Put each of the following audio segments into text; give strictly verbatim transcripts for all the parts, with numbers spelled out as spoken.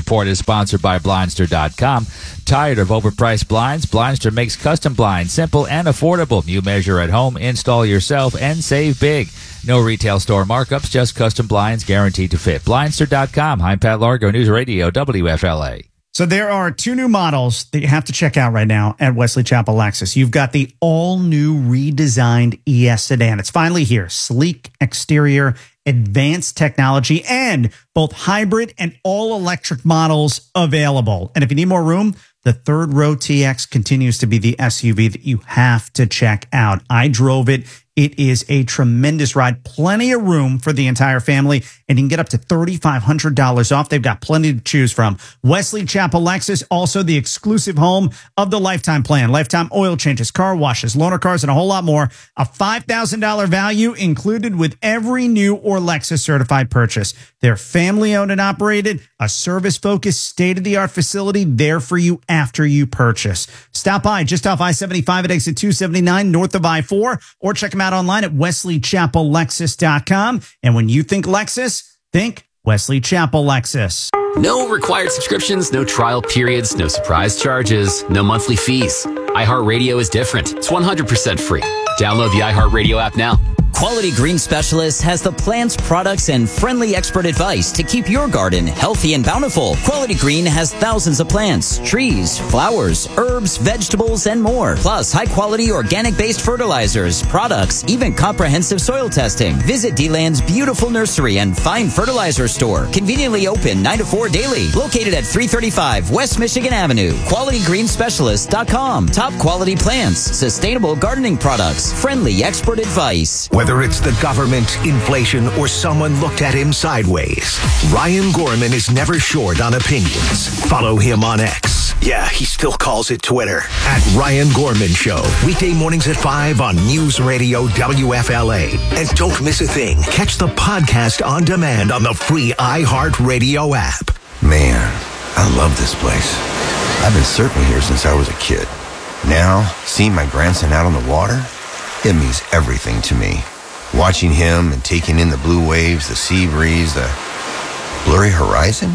Report is sponsored by Blindster dot com. Tired of overpriced blinds? Blindster makes custom blinds simple and affordable. You measure at home, install yourself, and save big. No retail store markups, just custom blinds guaranteed to fit. Blindster dot com. I'm Pat Largo, News Radio, W F L A. So there are two new models that you have to check out right now at Wesley Chapel Lexus. You've got the all-new redesigned E S sedan. It's finally here. Sleek exterior, advanced technology, and both hybrid and all-electric models available. And if you need more room, the third row T X continues to be the S U V that you have to check out. I drove it. It is a tremendous ride. Plenty of room for the entire family, and you can get up to three thousand five hundred dollars off. They've got plenty to choose from. Wesley Chapel Lexus, also the exclusive home of the Lifetime Plan. Lifetime oil changes, car washes, loaner cars, and a whole lot more. A five thousand dollars value included with every new or Lexus certified purchase. They're family-owned and operated, a service-focused, state-of-the-art facility there for you after you purchase. Stop by just off I seventy-five at exit two seventy-nine north of I four, or check them out online at Wesley Chapel Lexus dot com. And when you think Lexus, think Wesley Chapel Lexus. No required subscriptions, no trial periods, no surprise charges, no monthly fees. iHeartRadio is different. It's one hundred percent free. Download the iHeartRadio app now. Quality Green Specialist has the plants, products, and friendly expert advice to keep your garden healthy and bountiful. Quality Green has thousands of plants, trees, flowers, herbs, vegetables, and more. Plus, high-quality organic-based fertilizers, products, even comprehensive soil testing. Visit D-Land's beautiful nursery and fine fertilizer store. Conveniently open nine to four daily. Located at three thirty-five West Michigan Avenue. Quality Green Specialist dot com. Top quality plants, sustainable gardening products, friendly expert advice. Whether it's the government, inflation, or someone looked at him sideways, Ryan Gorman is never short on opinions. Follow him on X. Yeah, he still calls it Twitter. At Ryan Gorman Show. Weekday mornings at five on News Radio W F L A. And don't miss a thing. Catch the podcast on demand on the free iHeartRadio app. Man, I love this place. I've been surfing here since I was a kid. Now, seeing my grandson out on the water, it means everything to me. Watching him and taking in the blue waves, the sea breeze, the blurry horizon.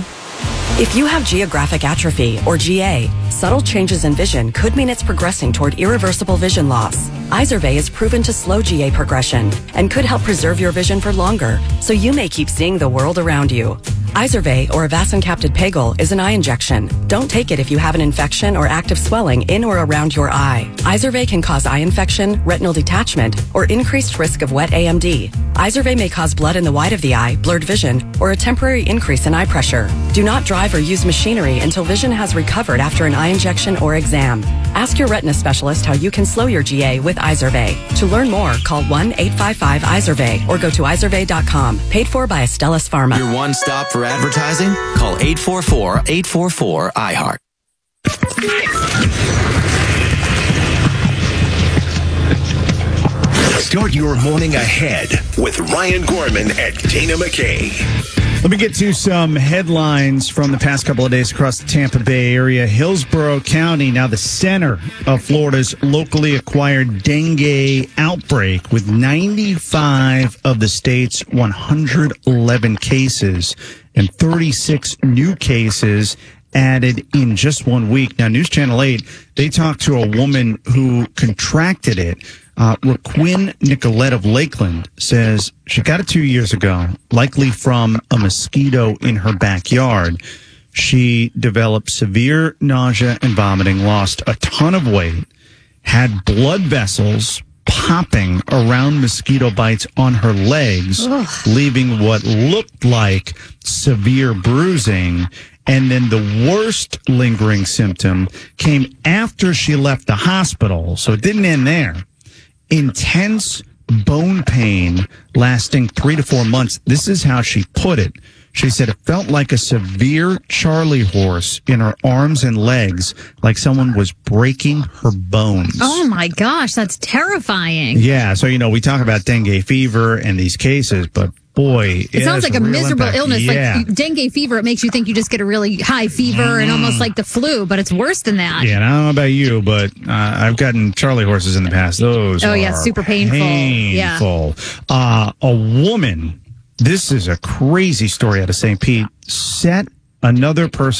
If you have geographic atrophy, or G A, subtle changes in vision could mean it's progressing toward irreversible vision loss. Izervay is proven to slow G A progression and could help preserve your vision for longer, so you may keep seeing the world around you. Izervay, or avacincaptad pegol, is an eye injection. Don't take it if you have an infection or active swelling in or around your eye. Izervay can cause eye infection, retinal detachment, or increased risk of wet A M D. Izervay may cause blood in the white of the eye, blurred vision, or a temporary increase in eye pressure. Do not drive or use machinery until vision has recovered after an eye injection or exam. Ask your retina specialist how you can slow your G A with Izervay. To learn more, call one eight five five Izervay or go to Izervay dot com. Paid for by Astellas Pharma. Your one stop for advertising? Call eight four four, eight four four, I heart. Start your morning ahead with Ryan Gorman and Dana McKay. Let me get to some headlines from the past couple of days across the Tampa Bay area. Hillsborough County, now the center of Florida's locally acquired dengue outbreak, with ninety-five of the state's one hundred eleven cases and thirty-six new cases added in just one week. Now, News Channel eight, they talked to a woman who contracted it. Uh, Raquin Nicolette of Lakeland says she got it two years ago, likely from a mosquito in her backyard. She developed severe nausea and vomiting, lost a ton of weight, had blood vessels popping around mosquito bites on her legs, Ugh. leaving what looked like severe bruising. And then the worst lingering symptom came after she left the hospital. So it didn't end there. Intense bone pain lasting three to four months. This is how she put it. She said it felt like a severe Charlie horse in her arms and legs, like someone was breaking her bones. Oh, my gosh. That's terrifying. Yeah. So, you know, we talk about dengue fever and these cases, but boy, it, it sounds like a miserable impact. illness. Yeah. Like dengue fever, it makes you think you just get a really high fever mm. and almost like the flu, but it's worse than that. Yeah, and I don't know about you, but uh, I've gotten Charlie horses in the past. Those oh, are yeah, super painful. Painful. Yeah. Uh, a woman, this is a crazy story out of Saint Pete, set another person